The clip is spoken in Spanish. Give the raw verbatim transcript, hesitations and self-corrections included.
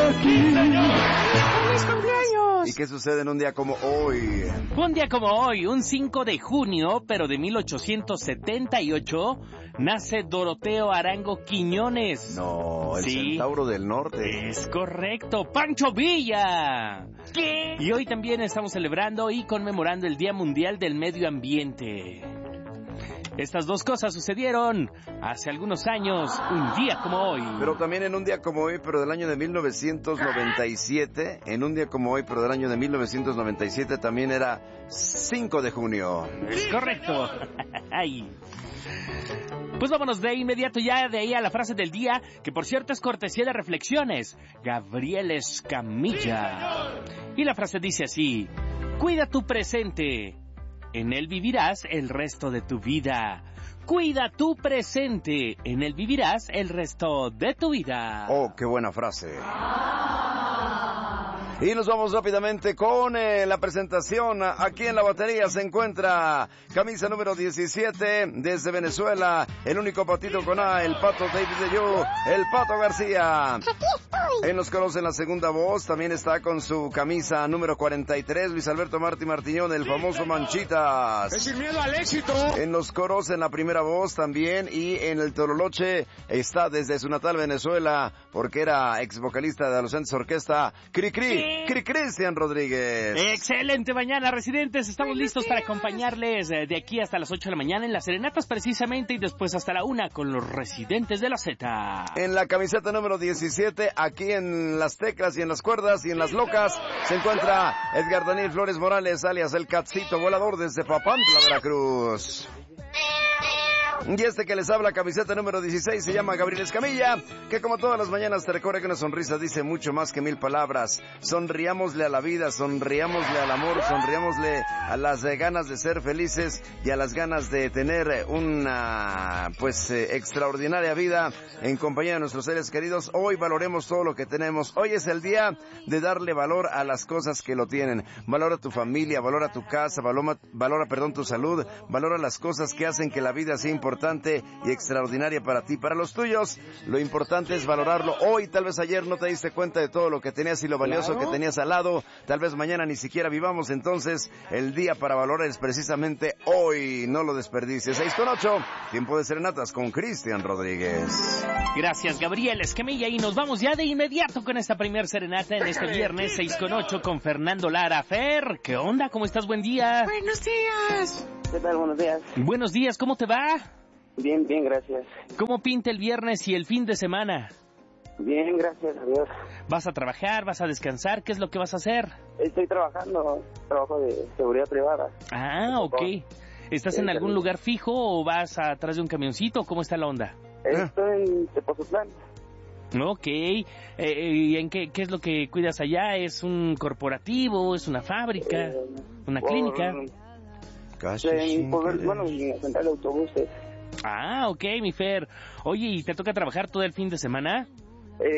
aquí. ¡Feliz cumpleaños! ¿Y qué sucede en un día como hoy? Un día como hoy, un cinco de junio, pero de mil ochocientos setenta y ocho, nace Doroteo Arango Quiñones. No, el Sí. Centauro del Norte. Es correcto, Pancho Villa. ¿Qué? Y hoy también estamos celebrando y conmemorando el Día Mundial del Medio Ambiente. Estas dos cosas sucedieron hace algunos años, un día como hoy. Pero también en un día como hoy, pero del año de mil novecientos noventa y siete, en un día como hoy, pero del año de mil novecientos noventa y siete, también era cinco de junio. Es correcto. Ay. Pues vámonos de inmediato ya de ahí a la frase del día, que por cierto es cortesía de Reflexiones, Gabriel Escamilla. Y la frase dice así: cuida tu presente, en él vivirás el resto de tu vida. Cuida tu presente, en él vivirás el resto de tu vida. Oh, qué buena frase. Y nos vamos rápidamente con eh, la presentación. Aquí en la batería se encuentra camisa número diecisiete desde Venezuela, el único patito con A, el Pato David de Yo, el Pato García. Aquí estoy. Él nos conoce en la segunda voz, también está con su camisa número cuarenta y tres, Luis Alberto Martí Martiñón, el famoso Manchitas. Es sin miedo al éxito. Él nos conoce en la primera voz también, y en el Tololoche está desde su natal Venezuela, porque era ex vocalista de Adolescentes Orquesta, Cri Cri, Cri Cristian Rodríguez. Excelente mañana, residentes. Estamos Buenos listos días. para acompañarles eh, de aquí hasta las ocho de la mañana en las serenatas precisamente, y después hasta la una con los residentes de la Z. En la camiseta número diecisiete, aquí en las teclas y en las cuerdas y en las locas, se encuentra Edgar Daniel Flores Morales, alias el Catcito Volador desde Papantla, Veracruz. Y este que les habla, camiseta número dieciséis, se llama Gabriel Escamilla, que como todas las mañanas te recuerda que una sonrisa dice mucho más que mil palabras. Sonriámosle a la vida, sonriámosle al amor, sonriámosle a las eh, ganas de ser felices y a las ganas de tener una, pues, eh, extraordinaria vida en compañía de nuestros seres queridos. Hoy valoremos todo lo que tenemos. Hoy es el día de darle valor a las cosas que lo tienen. Valora tu familia, valora tu casa, valora, valora perdón, tu salud, valora las cosas que hacen que la vida sea importante y extraordinaria para ti, para los tuyos. Lo importante es valorarlo hoy. Tal vez ayer no te diste cuenta de todo lo que tenías y lo valioso Claro. que tenías al lado. Tal vez mañana ni siquiera vivamos. Entonces el día para valorar es precisamente hoy. No lo desperdicies. seis con ocho, tiempo de serenatas con Cristian Rodríguez. Gracias, Gabriel Escamilla, y nos vamos ya de inmediato con esta primer serenata en este viernes seis con ocho con Fernando Lara. Fer, ¿qué onda? ¿Cómo estás? Buen día. Buenos días. ¿Qué tal? Buenos días. Buenos días, ¿cómo te va? Bien, bien, gracias. ¿Cómo pinta el viernes y el fin de semana? Bien, gracias a Dios. ¿Vas a trabajar? ¿Vas a descansar? ¿Qué es lo que vas a hacer? Estoy trabajando, trabajo de seguridad privada. Ah, ok. ¿Estás en algún lugar fijo o vas atrás de un camioncito? ¿Cómo está la onda? Estoy en Tepozotlán. Ok. Eh, ¿Y en qué, qué es lo que cuidas allá? ¿Es un corporativo? ¿Es una fábrica? Eh, ¿Una por- clínica? En, por- bueno, en la central de autobuses. Ah, ok, mi Fer. Oye, ¿y te toca trabajar todo el fin de semana?